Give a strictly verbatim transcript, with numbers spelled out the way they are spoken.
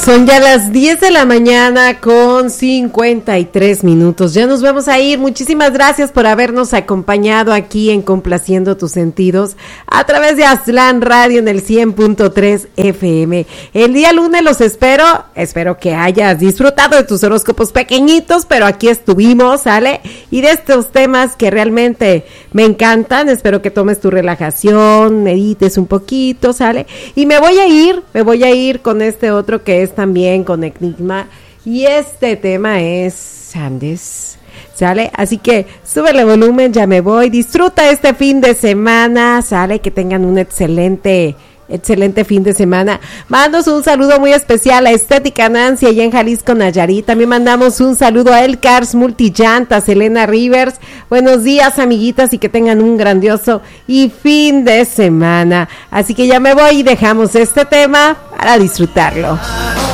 Son ya las diez de la mañana con cincuenta y tres minutos. Ya nos vamos a ir. Muchísimas gracias por habernos acompañado aquí en Complaciendo Tus Sentidos a través de Aztlán Radio en el cien punto tres F M. El día lunes los espero. Espero que hayas disfrutado de tus horóscopos pequeñitos, pero aquí estuvimos, ¿sale? Y de estos temas que realmente me encantan. Espero que tomes tu relajación, medites un poquito, ¿sale? Y me voy a ir, me voy a ir con este otro que es también con Enigma, y este tema es Sandes, ¿sale? Así que súbele volumen, ya me voy, disfruta este fin de semana, ¿sale? Que tengan un excelente, excelente fin de semana. Mandamos un saludo muy especial a Estética Nancy allá en Jalisco, Nayarit. También mandamos un saludo a El Cars Multillantas, Elena Rivers. Buenos días, amiguitas, y que tengan un grandioso y fin de semana. Así que ya me voy y dejamos este tema para disfrutarlo.